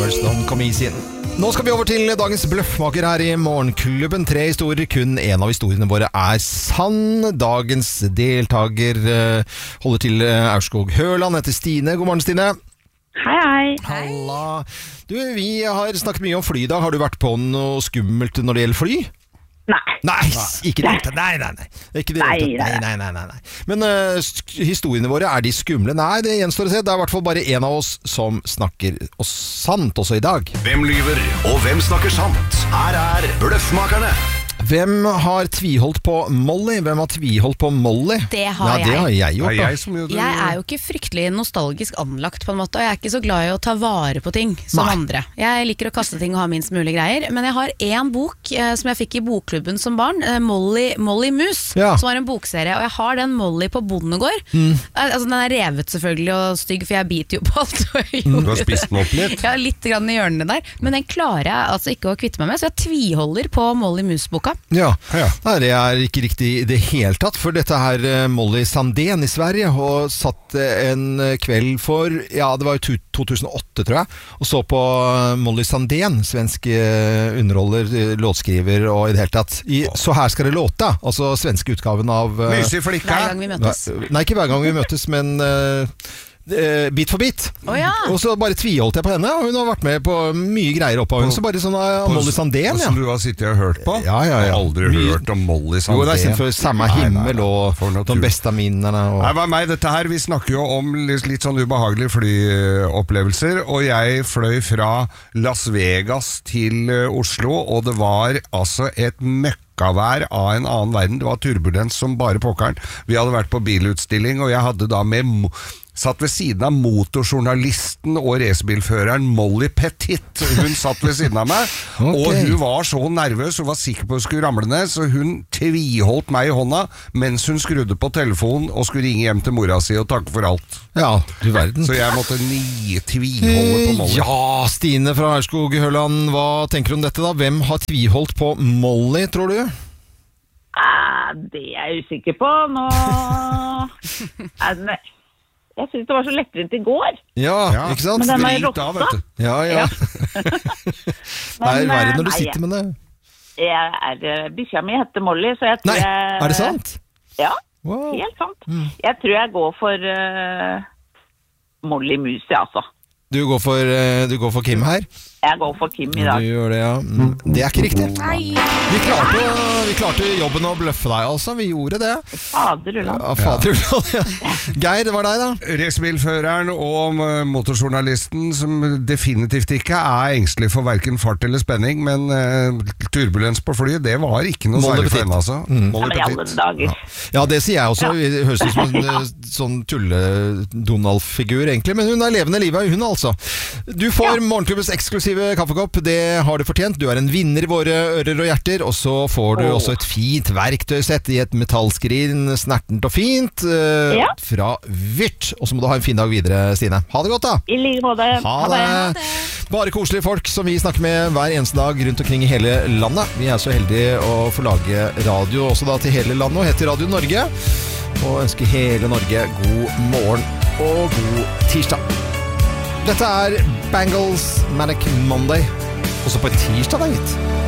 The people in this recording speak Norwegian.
Numbers Don't Come Easy. Nå skal vi over til dagens bløffmaker her i Morgenklubben. 3 historier, kun en av historiene våre er sann. Dagens deltaker holder til Aurskog Høland, heter Stine. God morgen, Stine. Hei. Halla. Du, vi har snakket mye om fly i dag. Har du vært på noe skummelt når det gjelder fly? Nei, ikke det. Nei. Ikke det. Nei. Men historiene våre, er de skumle? Nei, det gjenstår å se. Det er i hvert fall bare en av oss som snakker oss sant også i dag. Hvem lyver, og hvem snakker sant? Her er Bløffmakerne. Hvem har tviholdt på Molly? Det har jeg. Det har jeg gjort. Jeg er jo ikke fryktelig nostalgisk anlagt på en måte, og jeg er ikke så glad i å ta vare på ting som andre. Jeg liker å kaste ting og ha minst mulig greier, men jeg har en bok som jeg fikk i bokklubben som barn, Molly Mus, som var en bokserie, og jeg har den Molly på bondegård. Altså, den er revet selvfølgelig og stygg, for jeg biter jo på alt. Du har spist den opp litt? Ja, litt grann i hjørnene der, men den klarer jeg altså ikke å kvitte meg med, så jeg tviholder på Molly Mus-boka. Ja. Nei, det er ikke riktig i det hele tatt, for dette her Molly Sandén i Sverige, og satt en kveld for, det var jo 2008 tror jeg, og så på Molly Sandén, svensk underholder, låtskriver og i det hele tatt. Så her skal det låte, altså svenske utgaven av Mysig flikka. Hver gang vi møtes. Nei, ikke hver gang vi møtes, men bit for bit. Og så bare tviholdt jeg på henne, og hun har vært med på mye greier opp av henne. Så bare sånn Molly Sandén, som du har sittet og hørt på? Ja. Jeg har aldri hørt om Molly Sandén. Jo, det er sin for samme himmel og de beste minnene. Nei, hva er meg dette her? Vi snakker jo om litt sånn ubehagelige flyopplevelser, og jeg fløy fra Las Vegas til Oslo, og det var altså et møkkavær av en annen verden. Det var turbulens som bare pokkeren. Vi hadde vært på bilutstilling, og jeg hadde da satt ved siden av motorjournalisten og racerbilføreren Molly Petit. Hun satt ved siden av meg, og hun var så nervøs, hun var sikker på at hun skulle ramle ned, så hun tviholdt meg i hånda mens hun skrudde på telefonen og skulle ringe hjem til mora si og takke for alt. Ja, du verden. Så jeg måtte tviholde på Molly. Ja, Stine fra Aurskog Høland, hva tenker du om dette da? Hvem har tviholdt på Molly, tror du? Det er jeg usikker på. Nå jeg synes det var så lettvint i går. Ja, ikke sant? Men den var rotta. Ja. Det er verre når du sitter med det. Bikkja mi heter Molly, så jeg tror Nei, er det sant? Ja, helt sant. Jeg tror jeg går for Molly Mus, altså. Du går for Kim her? Jeg går for Kim i dag. Du gjør det, ja. Det er ikke riktig. Vi klarte jobben å bløffe deg, altså. Vi gjorde det. Faderulland. Ja. Geir, det var deg da. Racerbilføreren og motorjournalisten som definitivt ikke er engstelig for hverken fart eller spenning, men turbulens på flyet, det var ikke noe særlig for henne, altså. Men i alle dager. Ja, det sier jeg også. Det høres ut som en sånn tulle-Donald-figur egentlig, men hun er levende livet, hun altså. Du får Morgenklubbens eksklusive kaffekopp, det har du fortjent. Du er en vinner i våre ører og hjerter, og så får du også et fint verktøysett i et metallskrin, snertent og fint, fra Vyrt. Og så må du ha en fin dag videre, Stine. Ha det godt da! I like måte. Ha det! Bare koselige folk som vi snakker med hver eneste dag rundt omkring i hele landet. Vi er så heldige å få lage radio også da til hele landet, og heter Radio Norge. Og ønsker hele Norge god morgen og god tirsdag. Dette er Bangles Manic Monday. Også på tirsdag, da gitt.